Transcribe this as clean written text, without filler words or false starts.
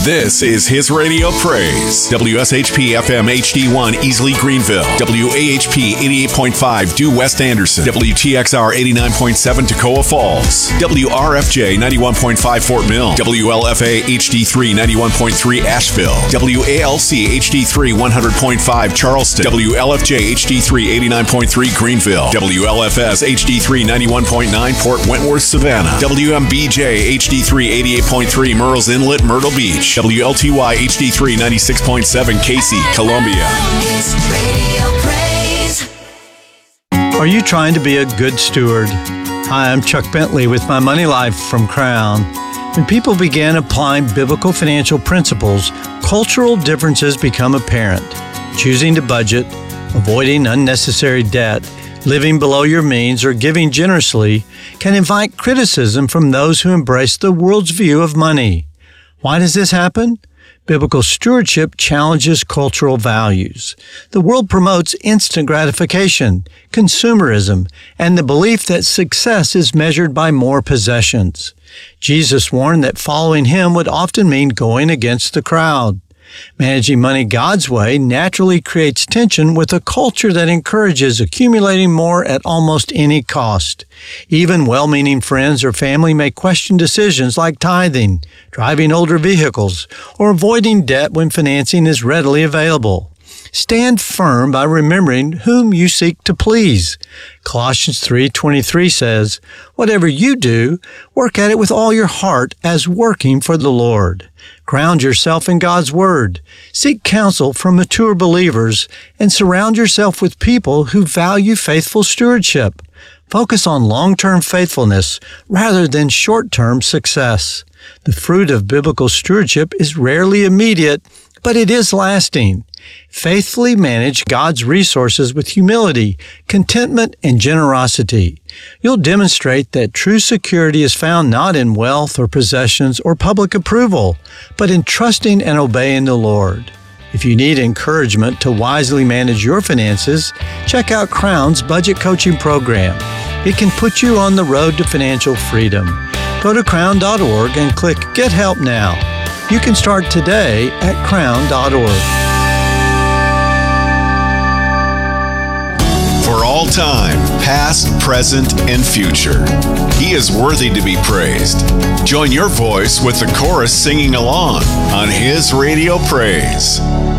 This is His Radio Praise. WSHP FM HD1 Easley Greenville. WAHP 88.5 Due West Anderson. WTXR 89.7 Toccoa Falls. WRFJ 91.5 Fort Mill. WLFA HD3 91.3 Asheville. WALC HD3 100.5 Charleston. WLFJ HD3 89.3 Greenville. WLFS HD3 91.9 Port Wentworth Savannah. WMBJ HD3 88.3 Murrells Inlet Myrtle Beach. WLTY HD3 96.7 Casey, Columbia. Are you trying to be a good steward? Hi, I'm Chuck Bentley with My Money Life from Crown. When people began applying biblical financial principles, cultural differences become apparent. Choosing to budget, avoiding unnecessary debt, living below your means, or giving generously can invite criticism from those who embrace the world's view of money. Why does this happen? Biblical stewardship challenges cultural values. The world promotes instant gratification, consumerism, and the belief that success is measured by more possessions. Jesus warned that following him would often mean going against the crowd. Managing money God's way naturally creates tension with a culture that encourages accumulating more at almost any cost. Even well-meaning friends or family may question decisions like tithing, driving older vehicles, or avoiding debt when financing is readily available. Stand firm by remembering whom you seek to please. Colossians 3:23 says, "Whatever you do, work at it with all your heart as working for the Lord." Ground yourself in God's Word. Seek counsel from mature believers and surround yourself with people who value faithful stewardship. Focus on long-term faithfulness rather than short-term success. The fruit of biblical stewardship is rarely immediate, but it is lasting. Faithfully manage God's resources with humility, contentment, and generosity. You'll demonstrate that true security is found not in wealth or possessions or public approval, but in trusting and obeying the Lord. If you need encouragement to wisely manage your finances, check out Crown's budget coaching program. It can put you on the road to financial freedom. Go to crown.org and click Get Help Now. You can start today at crown.org. For all time, past, present, and future, He is worthy to be praised. Join your voice with the chorus singing along on His Radio Praise.